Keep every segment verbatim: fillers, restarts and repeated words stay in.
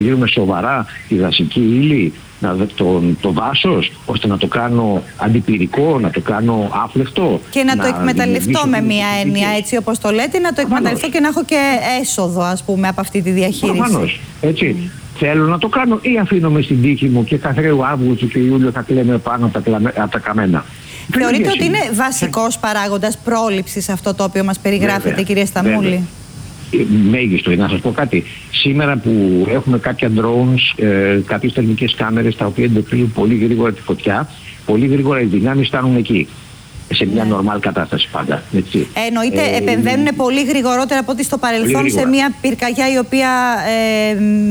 γίνουμε σοβαρά τη δασική ύλη, το, το δάσος, ώστε να το κάνω αντιπυρικό, να το κάνω άφλεκτο. Και να, να το εκμεταλλευτώ με μία έννοια, έτσι όπως το λέτε, να το εκμεταλλευτώ και να έχω και έσοδο, ας πούμε, από αυτή τη διαχείριση. Προφανώς, έτσι. Mm. Θέλω να το κάνω ή αφήνομαι στην τύχη μου και κάθε Αύγουστο και Ιούλιο θα κλαίμε πάνω από τα, από τα καμένα. Θεωρείτε ότι είναι βασικός παράγοντας πρόληψης αυτό το οποίο μας περιγράφετε, βέβαια, κυρία Σταμούλη? Μέγιστο. Να σας πω κάτι. Σήμερα που έχουμε κάποια drones, ε, κάποιες θερμικές κάμερες τα οποία εντοπίζουν πολύ γρήγορα τη φωτιά, πολύ γρήγορα οι δυνάμεις φτάνουν εκεί. Σε μια νορμάλ κατάσταση πάντα. Έτσι. Εννοείται, ε, επεμβαίνουν ε, πολύ γρηγορότερα από ό,τι στο παρελθόν σε μια πυρκαγιά η οποία ε,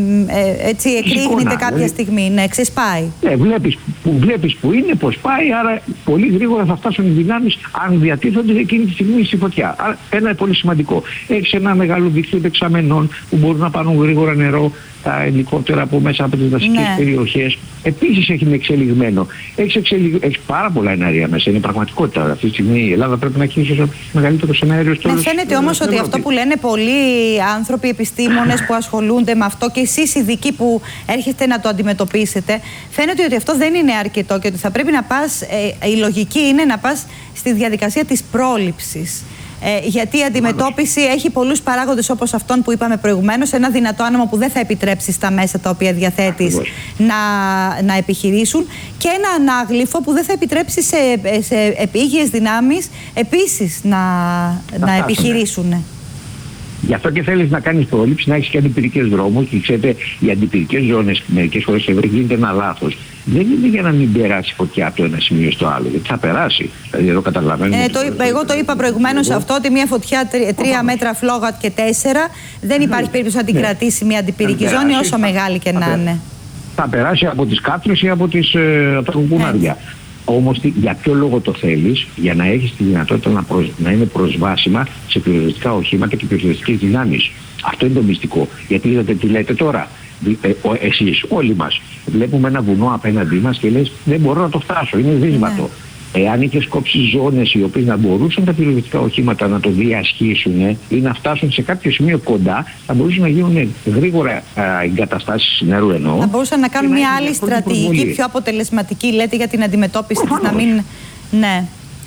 ε, έτσι εκρήγνεται κάποια δηλαδή, στιγμή. Ναι, ξεσπάει. Ναι, βλέπεις που, βλέπεις που είναι, πώς πάει, άρα πολύ γρήγορα θα φτάσουν οι δυνάμεις αν διατίθονται εκείνη τη στιγμή στη φωτιά. Άρα ένα πολύ σημαντικό. Έχεις ένα μεγάλο δίκτυο δεξαμενών που μπορούν να πάρουν γρήγορα νερό, τα ελικόπτερα από μέσα από τις δασικές, ναι, περιοχές. Επίσης έχει εξελιγμένο. Έχεις, εξελιγ... έχεις πάρα πολλά εναέρια μέσα. Είναι πραγματικότητα. Αυτή τη στιγμή η Ελλάδα πρέπει να έχει ίσως μεγαλύτερο εναέριο στόλο. Ναι, φαίνεται όμως ότι αυτό που λένε πολλοί άνθρωποι, επιστήμονες που ασχολούνται με αυτό και εσείς ειδικοί που έρχεστε να το αντιμετωπίσετε, φαίνεται ότι αυτό δεν είναι αρκετό και ότι θα πρέπει να πας, ε, η λογική είναι να πας στη διαδικασία της πρόληψης. Ε, γιατί η αντιμετώπιση έχει πολλούς παράγοντες όπως αυτόν που είπαμε προηγουμένως, ένα δυνατό άνεμο που δεν θα επιτρέψει στα μέσα τα οποία διαθέτεις να, να επιχειρήσουν και ένα ανάγλυφο που δεν θα επιτρέψει σε, σε επίγειες δυνάμεις επίσης να, να επιχειρήσουν. Γι' αυτό και θέλεις να κάνεις πρόληψη, να έχεις και αντιπυρικές δρόμους και ξέρετε οι αντιπυρικές ζώνες μερικές φορές γίνεται ένα λάθος. Δεν είναι για να μην περάσει φωτιά από το ένα σημείο στο άλλο, γιατί θα περάσει. Δηλαδή εδώ καταλαβαίνουμε. Ε, το είπα, εγώ το είπα προηγουμένως εγώ. αυτό, ότι μια φωτιά τρία, τρία μέτρα φλόγα και τέσσερα δεν υπάρχει ναι. περίπτωση να την ναι. κρατήσει μια αντιπυρική ζώνη περάσει, όσο θα, μεγάλη και θα, να είναι. Θα περάσει από τις κάτρες ή από, τις, ε, από τα κουκουνάρια. Όμως για ποιο λόγο το θέλεις? Για να έχεις τη δυνατότητα να, προσ... να είναι προσβάσιμα σε πυροσβεστικά οχήματα και πυροσβεστικές δυνάμεις. Αυτό είναι το μυστικό. Γιατί είδατε τι λέτε τώρα. Ε, εσείς, όλοι μας, βλέπουμε ένα βουνό απέναντί μας και λες δεν μπορώ να το φτάσω, είναι δύσματο. Ναι. Εάν είχες κόψει ζώνες οι οποίες να μπορούσαν τα πυροσβεστικά οχήματα να το διασχίσουν ή να φτάσουν σε κάποιο σημείο κοντά, θα μπορούσαν να γίνουν γρήγορα εγκαταστάσεις νερού εννοώ. Θα μπορούσαν να κάνουν μια άλλη στρατηγική, προβολή. πιο αποτελεσματική, λέτε, για την αντιμετώπιση της, να μην... Ναι.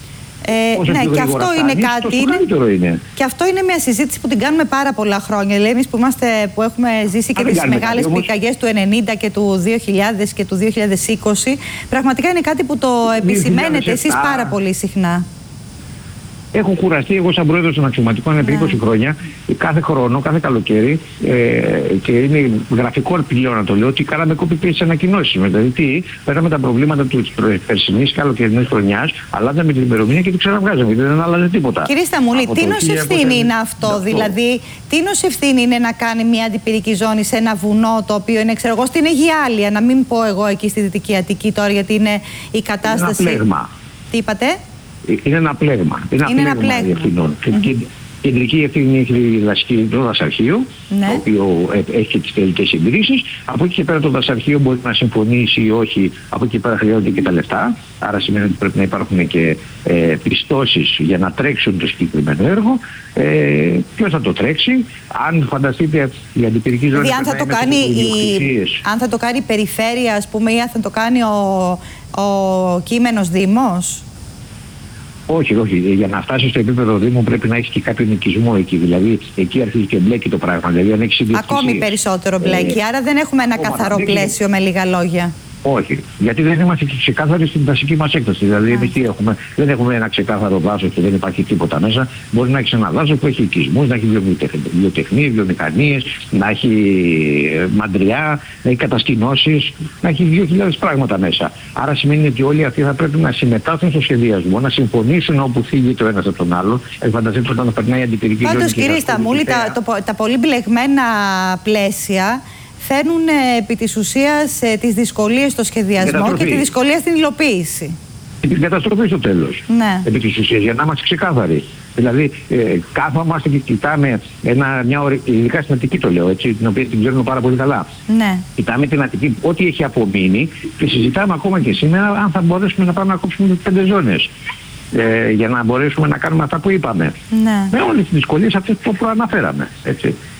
Ε, ναι, και αυτό είναι κάτι. Είναι, είναι. Και αυτό είναι μια συζήτηση που την κάνουμε πάρα πολλά χρόνια. Δηλαδή, εμείς που, είμαστε, που έχουμε ζήσει και τις μεγάλες πυρκαγιές του ενενήντα και του δύο χιλιάδες και του δύο χιλιάδες είκοσι, πραγματικά είναι κάτι που το επισημαίνετε εσείς πάρα πολύ συχνά. Έχω κουραστεί εγώ σαν πρόεδρος των αξιωματικών επί είκοσι χρόνια, κάθε χρόνο, κάθε καλοκαίρι, ε, και είναι γραφικό πλέον να το λέω, ότι κάναμε κόπη-paste ανακοινώσεις. Δηλαδή τι, πέραμε τα προβλήματα της περσινής καλοκαιρινής χρονιάς, αλλάζαμε την ημερομηνία και την ξαναβγάζαμε, γιατί δεν άλλαζε τίποτα. Κύριε Σταμούλη, τίνος ευθύνη είναι αυτό, αυτό, δηλαδή τίνος ευθύνη είναι να κάνει μια αντιπυρική ζώνη σε ένα βουνό το οποίο είναι, ξέρω εγώ, στην Αιγιάλεια, να μην πω εγώ εκεί στη Δυτική Αττική τώρα, γιατί είναι η κατάσταση. Είναι ένα πλέγμα. Τι είπατε? Είναι ένα πλέγμα. Είναι, είναι ένα πλέγμα ευθυνών. Mm-hmm. Κεντρική ευθύνη έχει η δασική, το δασαρχείο, ναι. το οποίο έχει και τις τελικές συγκρίσεις. Από εκεί και πέρα το δασαρχείο μπορεί να συμφωνήσει ή όχι. Από εκεί και πέρα χρειάζονται και τα λεφτά. Άρα σημαίνει ότι πρέπει να υπάρχουν και ε, πιστώσεις για να τρέξουν το συγκεκριμένο έργο. Ε, ποιος θα το τρέξει? Αν φανταστείτε η αντιπυρική ζώνη. Δηλαδή, αν θα, το κάνει η, αν θα το κάνει η περιφέρεια, ας πούμε, ή αν θα το κάνει ο, ο κείμενος Δήμος. Όχι, όχι. Για να φτάσει στο επίπεδο Δήμου πρέπει να έχει και κάποιο νοικισμό εκεί. Δηλαδή εκεί αρχίζει και μπλέκει το πράγμα. Δηλαδή, αν έχεις ακόμη περισσότερο μπλέκει. Ε, Άρα δεν έχουμε ένα καθαρό πλαίσιο με λίγα λόγια. Όχι. Γιατί δεν είμαστε ξεκάθαροι στην δασική μας έκταση. Δηλαδή, εμείς τι έχουμε? Δεν έχουμε ένα ξεκάθαρο δάσος και δεν υπάρχει τίποτα μέσα. Μπορεί να έχει ένα δάσος που έχει οικισμούς, να έχει βιοτεχνίες, βιομηχανίες, να έχει μαντριά, να έχει κατασκηνώσεις, να έχει δύο χιλιάδες πράγματα μέσα. Άρα σημαίνει ότι όλοι αυτοί θα πρέπει να συμμετάσχουν στο σχεδιασμό, να συμφωνήσουν όπου φύγει το ένας από τον άλλο. Φανταστείτε όταν περνάει η αντιπυρική ζώνη. Πάντως, κύριε Σταμούλη, τα, το, τα πολύ μπλεγμένα πλαίσια φέρνουν επί της ουσίας ε, τις δυσκολίες στο σχεδιασμό και τη δυσκολία στην υλοποίηση. Την καταστροφή στο τέλος. Ναι. Επί της ουσίας, για να είμαστε ξεκάθαροι. Δηλαδή, ε, κάθομαστε και κοιτάμε ένα, μια ώρα, ειδικά στην Αττική το λέω, έτσι, την οποία την ξέρουμε πάρα πολύ καλά. Ναι. Κοιτάμε την Αττική, ό,τι έχει απομείνει και συζητάμε ακόμα και σήμερα αν θα μπορέσουμε να πάμε να κόψουμε πέντε ζώνες. Ε, για να μπορέσουμε να κάνουμε αυτά που είπαμε. Ναι. Με όλες τις δυσκολίες αυτές που προαναφέραμε. Έτσι.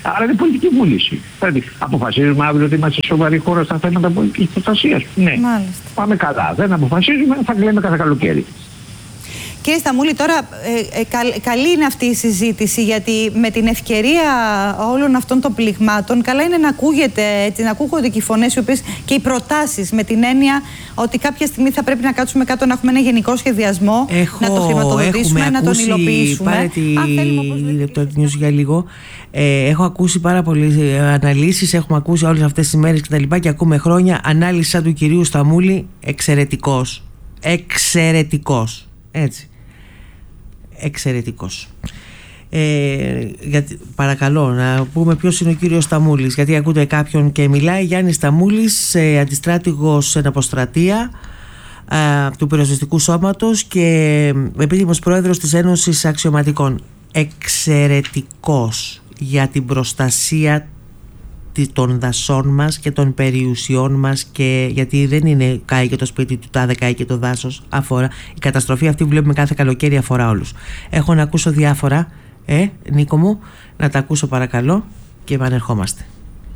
Άρα είναι πολιτική βούληση. Δηλαδή, αποφασίζουμε αύριο ότι είμαστε σοβαρή χώρα στα θέματα πολιτικής προστασίας. Ναι, μάλιστα. Πάμε καλά. Δεν αποφασίζουμε, θα κλαίμε κάθε καλοκαίρι. Κύριε Σταμούλη, τώρα ε, ε, καλ, καλή είναι αυτή η συζήτηση, γιατί με την ευκαιρία όλων αυτών των πληγμάτων καλά είναι να ακούγεται, έτσι, να ακούγονται και οι φωνές οι οποίες, και οι προτάσεις, με την έννοια ότι κάποια στιγμή θα πρέπει να κάτσουμε κάτω, να έχουμε ένα γενικό σχεδιασμό, Έχω, να το χρηματοδοτήσουμε, να τον υλοποιήσουμε. Πάρε τη news για λίγο. Ε, έχω ακούσει πάρα πολλές αναλύσεις, έχουμε ακούσει όλες αυτές τις μέρες και τα λοιπά, και ακούμε χρόνια. Ανάλυση σαν του κυρίου Σταμούλη, εξαιρετικός. Εξαιρετικός. Έτσι. Εξαιρετικός. Ε, γιατί, παρακαλώ να πούμε ποιος είναι ο κύριος Σταμούλης, γιατί ακούτε κάποιον και μιλάει. Γιάννης Σταμούλης, ε, αντιστράτηγος εν αποστρατεία ε, του Πυροσβεστικού Σώματος και επίτιμος πρόεδρος της Ένωσης Αξιωματικών. Εξαιρετικός για την προστασία των δασών μας και των περιουσιών μας, και γιατί δεν είναι κάει και το σπίτι του τάδε, κάει και το δάσος, αφορά. Η καταστροφή αυτή που βλέπουμε κάθε καλοκαίρι αφορά όλους. Έχω να ακούσω διάφορα, ε, Νίκο μου, να τα ακούσω παρακαλώ και επανερχόμαστε.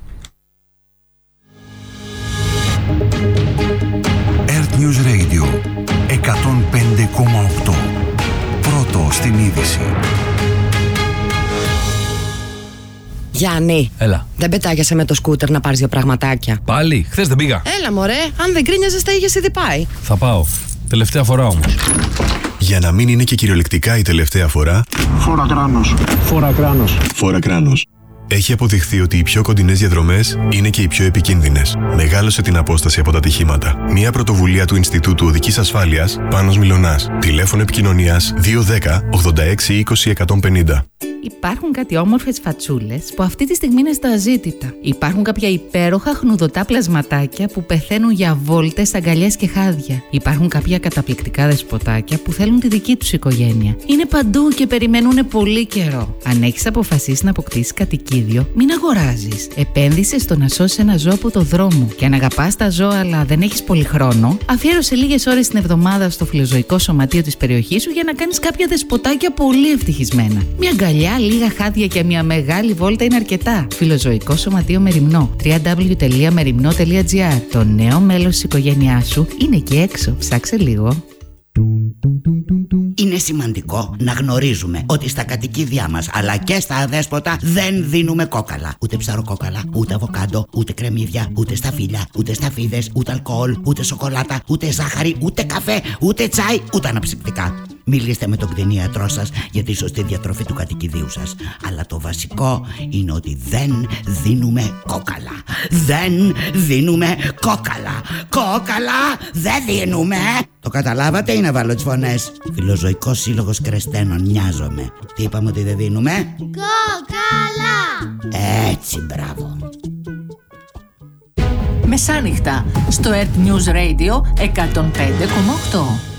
Earth News Radio εκατόν πέντε κόμμα οκτώ. Πρώτο στην είδηση. Γιάννη, έλα. Δεν πετάγεσαι με το σκούτερ να πάρεις δύο πραγματάκια? Πάλι, χθες δεν πήγα. Έλα μωρέ, αν δεν κρίνιαζες τα είχες ήδη πάει. Θα πάω. Τελευταία φορά όμως. Για να μην είναι και κυριολεκτικά η τελευταία φορά, φόρα κράνος. Φόρα κράνος. Φόρα κράνος. Έχει αποδειχθεί ότι οι πιο κοντινές διαδρομές είναι και οι πιο επικίνδυνες. Μεγάλωσε την απόσταση από τα ατυχήματα. Μια πρωτοβουλία του Ινστιτούτου Οδικής Ασφάλειας, Πάνος Μιλωνάς. Τηλέφωνο επικοινωνίας δύο ένα μηδέν ογδόντα έξι είκοσι εκατόν πενήντα. Υπάρχουν κάτι όμορφες φατσούλες που αυτή τη στιγμή είναι στα αζήτητα. Υπάρχουν κάποια υπέροχα χνουδωτά πλασματάκια που πεθαίνουν για βόλτες, αγκαλιές και χάδια. Υπάρχουν κάποια καταπληκτικά δεσποτάκια που θέλουν τη δική τους οικογένεια. Είναι παντού και περιμένουν πολύ καιρό. Αν έχεις αποφασίσει να αποκτήσεις κατοικίδιο, μην αγοράζεις. Επένδυσε στο να σώσεις ένα ζώο από το δρόμο. Και αν αγαπάς τα ζώα αλλά δεν έχεις πολύ χρόνο, αφιέρωσε λίγες ώρες την εβδομάδα στο φιλοζωικό σωματείο της περιοχής σου για να κάνεις κάποια δεσποτάκια πολύ ευτυχισμένα. Μια αγκαλιά, λίγα χάδια και μια μεγάλη βόλτα είναι αρκετά. Φιλοζωικό Σωματείο Μεριμνό. double-u double-u double-u τελεία μεριμνό τελεία τζι άρ. Το νέο μέλος της οικογένειάς σου είναι εκεί έξω. Ψάξε λίγο. Είναι σημαντικό να γνωρίζουμε ότι στα κατοικίδια μας αλλά και στα αδέσποτα δεν δίνουμε κόκαλα. Ούτε ψαροκόκαλα, ούτε αβοκάντο, ούτε κρεμμύδια, ούτε σταφύλια, ούτε σταφίδες, ούτε αλκοόλ, ούτε σοκολάτα, ούτε ζάχαρη, ούτε καφέ, ούτε τσάι, ούτε αναψυκτικά. Μιλήστε με τον κτηνίατρό σας για τη σωστή διατροφή του κατοικιδίου σας. Αλλά το βασικό είναι ότι δεν δίνουμε κόκαλα. Δεν δίνουμε κόκαλα. Κόκαλα δεν δίνουμε. Το καταλάβατε ή να βάλω τις φωνές? Φιλοζωικός Σύλλογος Κρεστένων, νοιάζομαι. Τι είπαμε ότι δεν δίνουμε? Κόκαλα. Έτσι, μπράβο. Μεσάνυχτα στο Earth News Radio εκατόν πέντε κόμμα οκτώ.